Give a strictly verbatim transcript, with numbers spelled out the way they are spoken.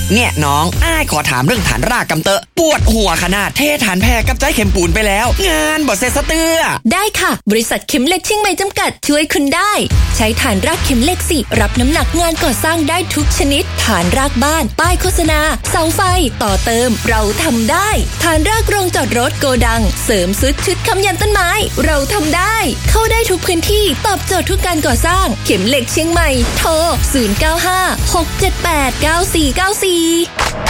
เนี่ยน้องอ้ายขอถามเรื่องฐานรากกำเตอะปวดหัวขนาดเทฐานแพรกับใจเข็มปูนไปแล้วงานบ่เสร็จสะเตือได้ค่ะบริษัทเข็มเหล็กเชียงใหม่จำกัดช่วยคุณได้ใช้ฐานรากเข็มเหล็กสิรับน้ำหนักงานก่อสร้างได้ทุกชนิดฐานรากบ้านป้ายโฆษณาเสาไฟต่อเติมเราทำได้ฐานรากโรงจอดรถโกดังเสริมซุดชุดค้ำยันต้นไม้เราทำได้เข้าได้ทุกพื้นที่ตอบโจทย์ทุกการก่อสร้างเข็มเหล็กเชียงใหม่โทรศูนย์ เก้า ห้า หก เจ็ด แปด เก้า สี่ เก้า สี่